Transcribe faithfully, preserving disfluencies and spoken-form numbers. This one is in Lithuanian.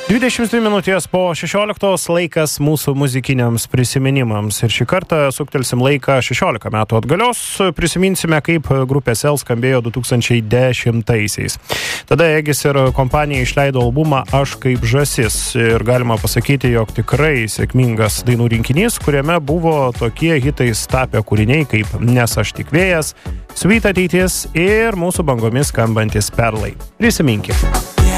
dvidešimt dvi minutės po šešioliktos laikas mūsų muzikiniams prisiminimams. Ir šį kartą suktelsim laiką šešiolika metų atgalios. Prisiminsime, kaip grupė Sel skambėjo du tūkstančiai dešimtaisiais. Tada Egis ir kompanija išleido albumą Aš kaip žąsis. Ir galima pasakyti, jog tikrai sėkmingas dainų rinkinys, kuriame buvo tokie hitais tapę kūriniai kaip Nes aš tik vėjas, Sweet ateitis ir mūsų bangomis skambantis Perlai. Prisiminkime.